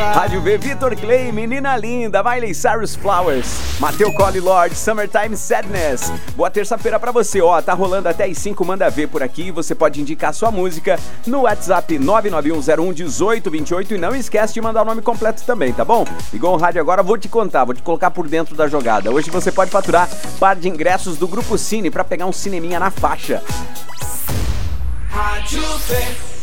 Rádio V, Vitor Clay, Menina Linda, Miley Cyrus Flowers, Mateu Cole Lord, Summertime Sadness. Boa terça-feira pra você, tá rolando até as 5, manda ver por aqui. Você pode indicar sua música no WhatsApp 991011828 e não esquece de mandar o nome completo também, tá bom? Ligou o rádio agora, vou te contar, vou te colocar por dentro da jogada. Hoje você pode faturar par de ingressos do Grupo Cine pra pegar um cineminha na faixa. Rádio V.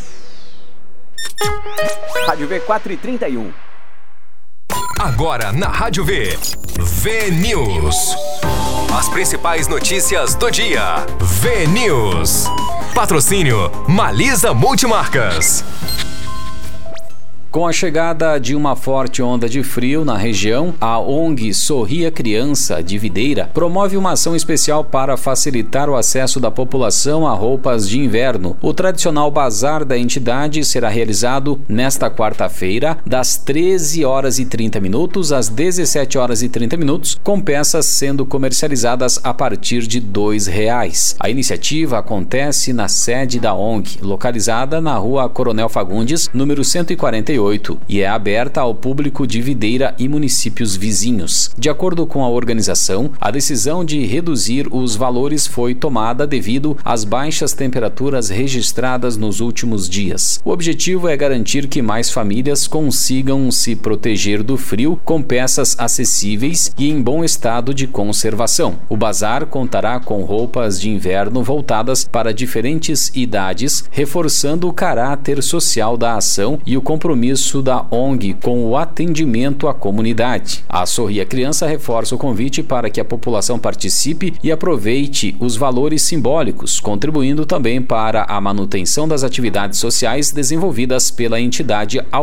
Rádio V 4h31. Agora na Rádio V, V-News. As principais notícias do dia. V-News. Patrocínio Malisa Multimarcas. Com a chegada de uma forte onda de frio na região, a ONG Sorria Criança de Videira promove uma ação especial para facilitar o acesso da população a roupas de inverno. O tradicional bazar da entidade será realizado nesta quarta-feira, das 13h30 às 17h30, com peças sendo comercializadas a partir de R$2. A iniciativa acontece na sede da ONG, localizada na Rua Coronel Fagundes, número 148, e é aberta ao público de Videira e municípios vizinhos. De acordo com a organização, a decisão de reduzir os valores foi tomada devido às baixas temperaturas registradas nos últimos dias. O objetivo é garantir que mais famílias consigam se proteger do frio com peças acessíveis e em bom estado de conservação. O bazar contará com roupas de inverno voltadas para diferentes idades, reforçando o caráter social da ação e o compromisso da ONG com o atendimento à comunidade. A Sorria Criança reforça o convite para que a população participe e aproveite os valores simbólicos, contribuindo também para a manutenção das atividades sociais desenvolvidas pela entidade ao